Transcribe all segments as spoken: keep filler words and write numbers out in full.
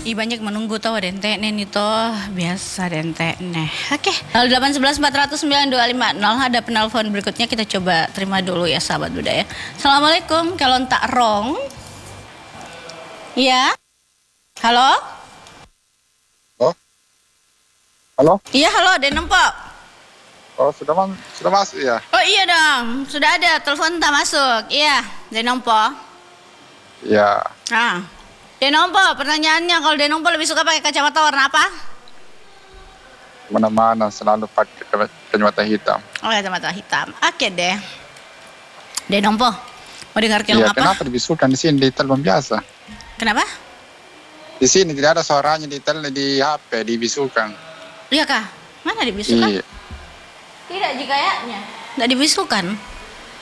Ih banyak menunggu tau dente nih toh biasa dente nih. Oke. nol delapan satu satu empat nol nol sembilan dua lima nol ada penelpon berikutnya kita coba terima dulu ya sahabat budaya. Assalamualaikum kalau tak rong. Iya. Halo. Oh. Halo. Iya halo Denom Pok. Oh sudah man, sudah masuk ya? Oh iya dong sudah ada telepon tak masuk. Iya Denom Pok. Iya. Nah. Denompo, pertanyaannya kalau Denompo lebih suka pakai kacamata warna apa? Mana-mana selalu pakai kacamata hitam. Oh, kacamata hitam. Oke deh. Denompo, mau dengar kelong iya, apa? Kenapa dibisukan di sini di telepon biasa? Kenapa? Di sini tidak ada suaranya di tel di H P dibisukan. Iya kah? Mana dibisukan? Iya. Tidak kayaknya. Tidak dibisukan.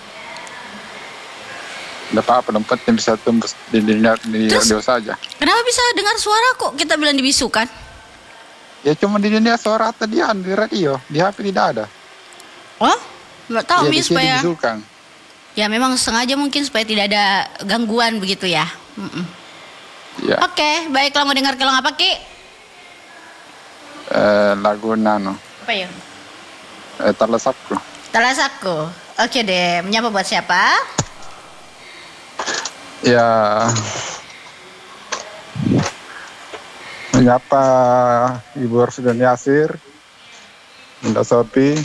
Tidak apa-apa, yang penting bisa tembus di dunia di radio saja. Kenapa bisa dengar suara kok kita bilang dibisukan? Ya cuma di dunia suara tadi di radio, di H P tidak ada. Oh, nggak tahu ya, Mi supaya. Dibisukan. Ya memang sengaja mungkin supaya tidak ada gangguan begitu ya. Mm-mm. Ya. Oke, baiklah mau dengar kelong apa Ki? Eh, lagu Nano. Apa ya? Eh, Talasapku. Talasapku. Oke deh, menyapa buat siapa? Ya, menyapa Ibu Arsudani Asir, Bunda Sopi,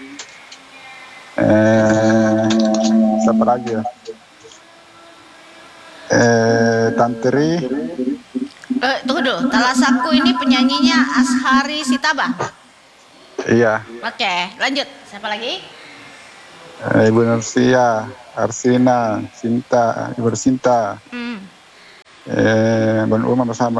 eh, siapa lagi ya? Eh, Tantri. Eh, tunggu dulu, Talasaku ini penyanyinya Ashari Sitaba. Iya. Oke, lanjut. Siapa lagi? Eh, Ibu Nursia, Arsina, Sinta, Ibu Sinta, Hmm. eh, Bang Umar bersama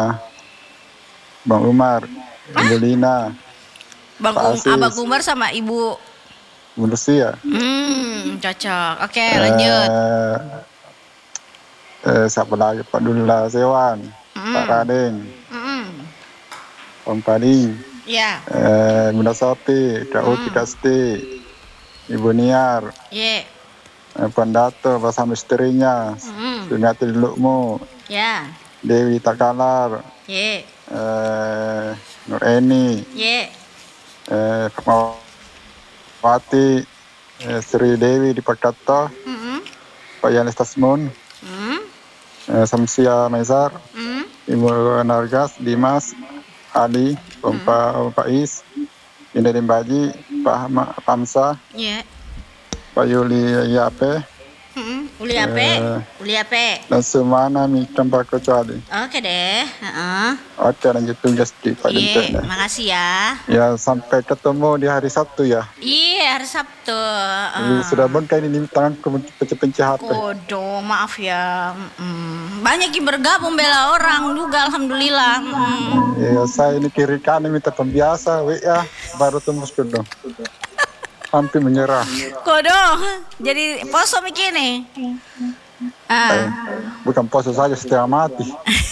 Bang Umar, Ibu Lina, Bang Pak um, Asis, Abang Umar sama Ibu. Ibu Nursia. Hmm, cocok. Oke, lanjut. Eh, eh, siapa lagi? Pak Dula Sewan, Hmm. Pak Radeng, Hmm. Om Pading, Ya. eh, Bunda Sopi, Kak Uki, Kak Sti, Ibu Niar, Ye. eh, Puan Dato bersama istrinya, Hmm. Sumiati Lukmu, Ya. Dewi Takalar, Ye. eh, Nur Eni, Ye. eh, Fatmawati, eh, Sri Dewi di Pakato, Hmm. Pak Yanis Tasmun, Hmm. eh, Samsia Maizar, Hmm. Ibu Nargas, Dimas, Ali, Om Pa- Om Pais, Indah Dimbaji, Pak Ma- Pamsa, Ye. Pak Yuli Yape, Hmm. Uli apa? Eh. Uli apa? dan semuanya mi tanpa kecuali. Oke deh. Heeh. Oke, lanjut tugas di Pak Ye, Dente. makasih ya. Ya, sampai ketemu di hari Sabtu ya. Iya, hari Sabtu. Ini sudah bengkai ini tanganku pencet-pencet H P. Kodo, maaf ya. Mm. Banyak yang bergabung bela orang juga, alhamdulillah. Mm. Ya, saya ini kiri kanan minta pembiasa, W A baru tembus dulu. Hampir menyerah. Kodo, jadi poso mikir nih. Ah, Bukan poso saja, setengah mati.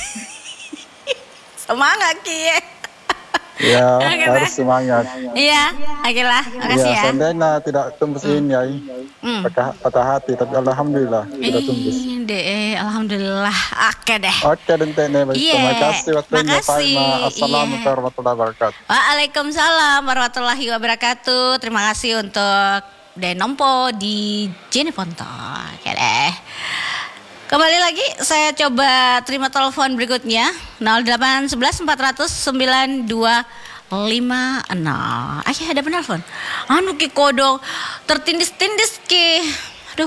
semangat Ki. Ya, Oke, harus deh. semangat. Iya, oke lah, makasih Ya, ya. seandainya tidak tembus ini ya, Hmm. patah, patah hati, tapi alhamdulillah sudah tembus. Ih, deh, alhamdulillah. Oke deh. Oke, Dentene, Iya, terima kasih waktunya, Pak makasih. Ima. Assalamualaikum Iya. warahmatullahi wabarakatuh. Waalaikumsalam warahmatullahi wabarakatuh. Terima kasih untuk Denompo di Jeneponto. Oke deh. Kembali lagi saya coba terima telepon berikutnya nol delapan satu satu empat nol nol sembilan dua lima nol. Ayah ada penelpon. Anu Ki Kodong tertindis-tindis Ki. Aduh.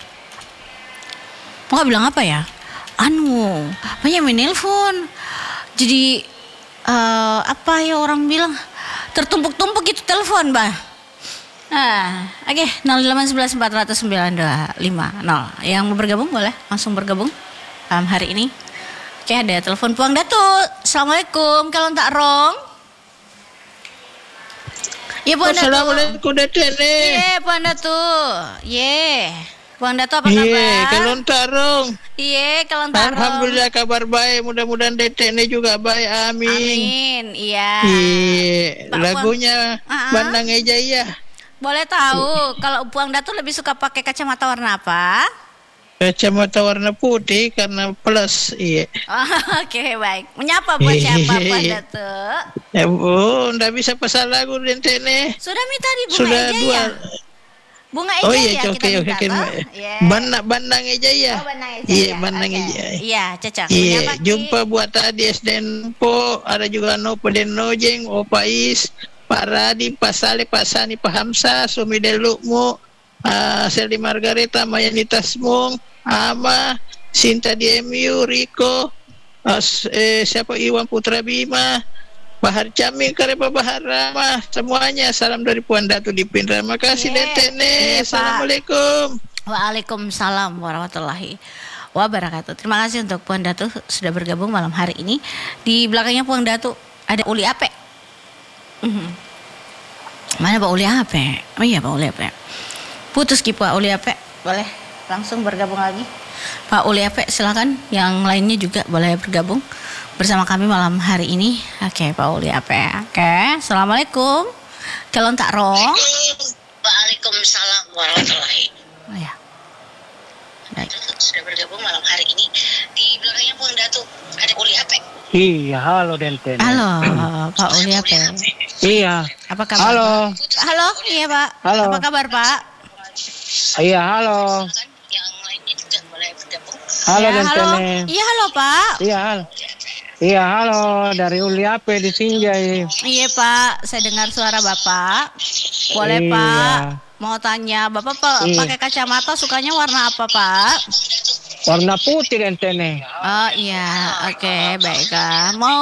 Mau bilang apa ya? Anu, banyak menelpon. Jadi eh, apa ya orang bilang tertumpuk-tumpuk gitu telepon, Bah. Nah, oke, okay. nol delapan satu satu empat nol nol sembilan dua lima nol. Yang mau bergabung boleh langsung bergabung um, hari ini. Oke, okay, ada telepon Puang Datu. Assalamualaikum, kalau tak rong. Ya, Puang Datu. Assalamualaikum Dete. Iya, Puang Datu. Ye. Puang Datu apa kabar? Iya, kalau tarung. Iya, kalau tak rong. Alhamdulillah kabar baik. Mudah-mudahan Dete ini juga baik. Amin. Amin. Iya. Iya, Pak lagunya Uh-uh. Bandang Ejaya. Boleh tahu kalau Puang Datu lebih suka pakai kacamata warna apa? Kacamata warna putih karena plus, iya. Oh, oke, baik. Menyapa buat siapa Puan Datu? Ya bu, ndak bisa pasal lagu dente nih. Sudah minta di bunga Sudah eja dua. ya? Bunga eja Oh iya, ya oke kita oke. minta toh? Yeah. Bandang bandang eja ya. Oh, Bandang Eja Iya, ya. bandang Oke. eja. Iya, cocok. Iya, Menyapa, Ki? jumpa buat tadi S D N Po, ada juga Nopo Den Nojeng, Opa Is, Pak Radi, Pak Saleh, Pak Sani, Pak Hamsa, Sumi Delukmu, uh, Seldi Margareta, Mayanita Smung, Ama, Sinta di M U, Riko, uh, eh, siapa Iwan Putra Bima, Bahar Caming, Karepa Bahar Rama, semuanya salam dari Puan Datu di Pin. Terima kasih Yeah. Dentene. Yeah, Pak. Assalamualaikum. Waalaikumsalam warahmatullahi wabarakatuh. Terima kasih untuk Puan Datu sudah bergabung malam hari ini. Di belakangnya Puan Datu ada Uli Ape. Mhm. Mana Pak Uli Ape? Oh iya Pak Uli Ape. Putus Ki Pak Uli Ape. Boleh langsung bergabung lagi. Pak Uli Ape silakan. Yang lainnya juga boleh bergabung bersama kami malam hari ini. Oke Pak Uli Ape. Oke. Assalamualaikum. Kelon tak rong. Waalaikumsalam warahmatullahi. Oh ya. Baik. Sudah bergabung malam hari ini. Di belakangnya Puan Datu ada Uli Ape. Iya, halo Denten. Halo Pak Uli Ape. Iya. Apa kabar? Halo. Pak? Halo, iya Pak. Halo. Apa kabar Pak? Iya, halo. Kan yang lainnya juga boleh bergabung. Halo Ya, halo. Denten. Iya halo Pak. Iya, halo. Iya, halo dari Uli Ape di Sinjai. Iya Pak, saya dengar suara Bapak. Boleh Iya. Pak? Mau tanya, Bapak Pak Iya. pakai kacamata sukanya warna apa Pak? Warna putih Denten. Oh iya, oke baiklah. Mau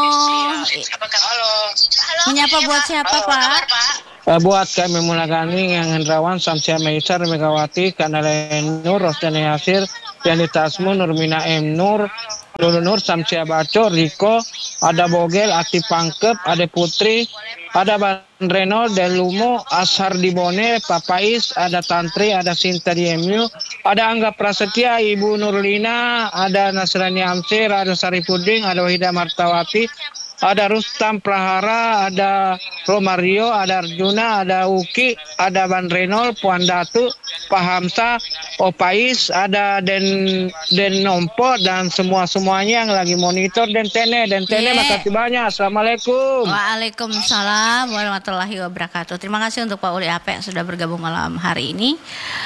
Halo. Halo. menyapa buat siapa Pak? Eh, buat kami Mulagani yang Hendrawan, Samsia Meisar, Megawati, Kanalen Nur, Rosdani Yasir, Yani Tasmu, Nurmina M Nur, Lulu Nur, Samsia Baco, Riko, ada Bogel, Ati Pangkep, ada Putri, ada Ban Reno, Delumo, Ashar Dibone, Papais, ada Tantri, ada Sinta di M U, ada Angga Prasetya, Ibu Nurlina, ada Nasrani Amsir, ada Saripuding, ada Wahida Martawati, ada Rustam Prahara, ada Romario, ada Arjuna, ada Uki, ada Ban Renol, Puan Datu, Pak Hamsa, Opais, ada Den Den Nompo dan semua-semuanya yang lagi monitor Dentene. Dentene, Yeah. makasih banyak. Assalamualaikum. Waalaikumsalam warahmatullahi wabarakatuh. Terima kasih untuk Pak Uli Ape yang sudah bergabung malam hari ini.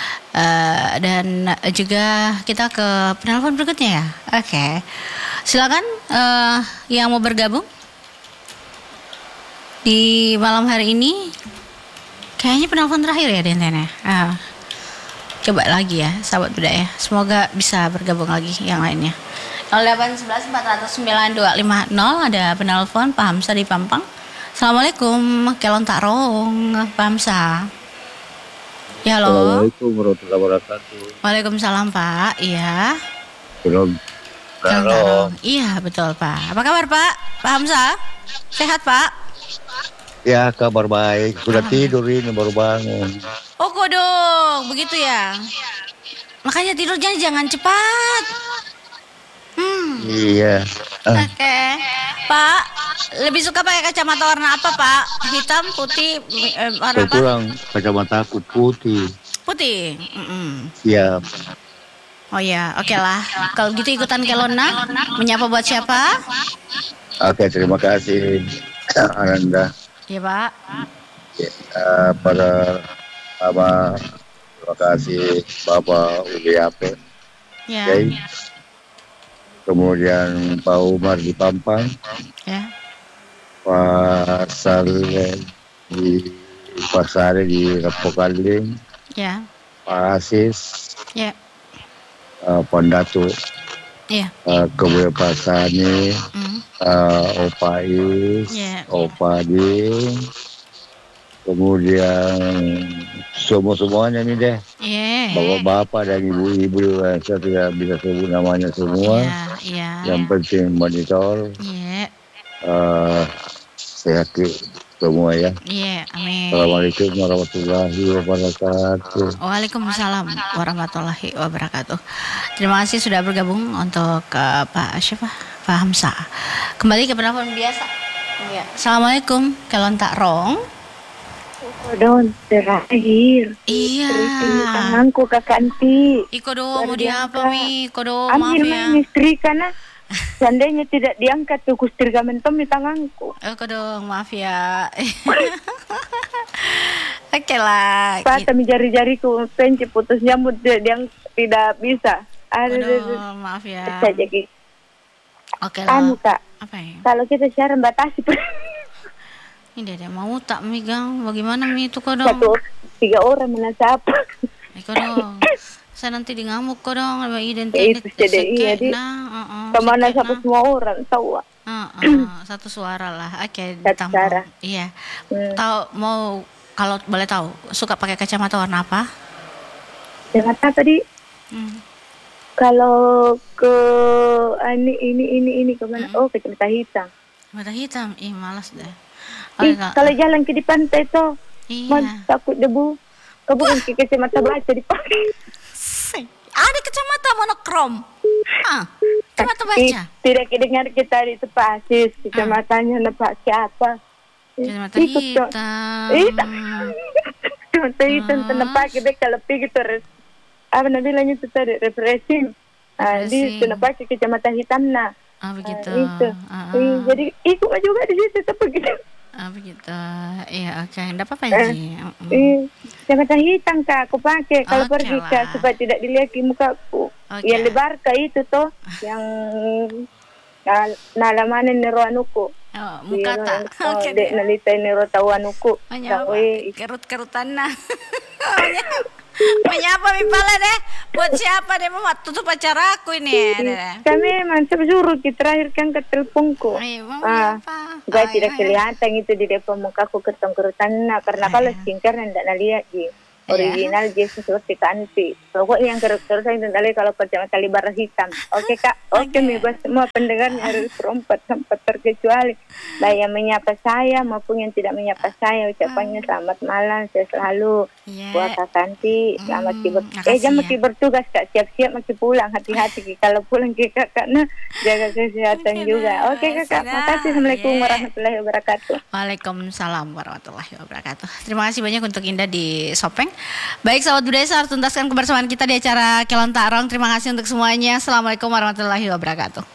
Uh, dan juga kita ke penelpon berikutnya ya. Oke, silakan uh, yang mau bergabung di malam hari ini. Kayaknya penelpon terakhir ya Denten ya. Ah, coba lagi ya sahabat budaya. Semoga bisa bergabung lagi yang lainnya. nol delapan satu satu empat nol sembilan dua lima nol ada penelpon Pak Hamsa di Pampang. Assalamualaikum, Kelon tak rong Pak Hamsa. Ya halo. Assalamualaikum warahmatullahi wabarakatuh. Waalaikumsalam Pak. Iya. Belum. Kelon tak rong. Iya betul Pak. Apa kabar Pak? Pak Hamsa? Sehat Pak? Ya, kabar baik. Sudah tidur ini baru bangun. Oh kodong, begitu ya. Makanya tidurnya jangan cepat. Hmm. Iya. Ah, Oke, Pak, lebih suka pakai kacamata warna apa Pak? Hitam, putih, eh, warna saya apa? kurang kacamata putih. Putih. Mm-mm. Ya, Oh ya, oke lah. Kalau gitu ikutan Kelona, menyapa buat siapa? oke, terima kasih Ananda. Iya Pak. Ya, eh, para apa? Terima kasih Bapak Uli Ape. Ya, Oke. Kemudian Pak Umar di Pampang, ya, Pak Saleh di Pasare di Rapokaling, ya, Pak Asis, ya, uh, Puan Datu, ya. uh, kemudian Pak Sani, Mm. uh, Opa Is, Ya. Opa Ding, kemudian semua-semuanya nih deh, Iya. bapak-bapak dan ibu-ibu, eh, saya tidak bisa sebut namanya semua, Iya, iya. yang penting monitor, Iya, uh, sehat semua ya. iya, amin. Assalamualaikum warahmatullahi wabarakatuh. Waalaikumsalam warahmatullahi wabarakatuh. Terima kasih sudah bergabung untuk uh, Pak siapa? Pak Hamsa. Kembali ke penelpon biasa. Ya. Assalamualaikum, Kelon tak rong. Kodon terakhir. Iya. Ini tanganku kakak anti. Iko do mau diapa mi? Iko do maaf Ambil ya. main istri karena seandainya tidak diangkat tuh kustrika mentom di tanganku. Iko dong maaf ya. Oke lah. Patah jari-jariku penci putus nyambut yang tidak bisa. Ada Aduh, maaf ya. saja gitu. Oke lah. Anu kak, Apa ya? kalau kita siaran batasi Ini deh mau tak megang. Bagaimana mi itu kok satu dong? tiga orang menasap. Iko dong. Saya nanti di ngamuk kok dong. Sama identitas. Itu jadi iya di. Kemana satu semua orang tahu. Uh, uh, satu suara lah. Oke, Satu ditambah. suara. Iya. Hmm. Tahu mau kalau boleh tahu suka pakai kacamata warna apa? Kacamata tadi Hmm. kalau ke ini ini ini ini kemana? Hmm. Oh kacamata hitam. Mata hitam. Ih, malas deh. Ih, Oke, Kak. kalau jalan ke di pantai tuh, Iya. mas takut debu. Kau bukan ke kacamata baca dipakai. Sing. Ada kacamata monokrom. Ah, kacamata baca. Ih, tidak kedengar kita di tempat asis. Kacamatanya nampak siapa? Kacamata Ikut, Cok. hitam. Hitam. Kacamata hitam nampak kita kalau pergi terus. Apa namanya itu tadi refreshing. Ah, di Refreshing. nampak kacamata hitam nah. Ah, begitu. Ah, itu. Ah, ah. Ih, jadi ikut juga di situ tapi gitu. Ah, begitu. Iya, oke. Enggak apa-apa, Eh, Ji. Mm-mm. Ih, kacamata hitam kak, aku pakai kalau Oke pergi lah. kak supaya tidak dilihat di mukaku. Oke. Yang lebar kak itu tuh, yang nah, nalaman nero anuku. Oh, mukata. Oh, Oke dek deh. nalita nero tahu anuku. Menyapa. Tahu Kerut-kerutan nah. Menyapa mi pala deh. Buat siapa deh mau tutup acara aku ini ya. deh. kami mantap suruh kita terakhir kan ke teleponku. Ayo, mau Ah, apa? Gak Ayo, tidak ayo. kelihatan itu di depan mukaku ketong-kerutan nah, karena kalau Ayo. skincare tidak lihat di original dia seperti kanti. Pokoknya yang kerut-kerutan itu dari kalau kacamata lebar hitam. Oke kak, oke Oke. nih buat semua pendengarnya harus perempat sampai terkecuali. Baik yang menyapa saya maupun yang tidak menyapa saya ucapannya selamat malam saya selalu. Iya. Buat Kak Kanti, selamat Hmm, kiber. makasih Eh, jangan ya. mesti bertugas Kak, siap-siap mesti pulang. Hati-hati Ki. Kalau pulang ke Kakak, nah jaga kesehatan Oke juga. dah, Oke Kakak, sudah. makasih. Assalamualaikum Iya. warahmatullahi wabarakatuh. Waalaikumsalam warahmatullahi wabarakatuh. Terima kasih banyak untuk Indah di Sopeng. Baik sahabat budaya, saya harus tuntaskan kebersamaan kita di acara Kelon Tarong. Terima kasih untuk semuanya. Assalamualaikum warahmatullahi wabarakatuh.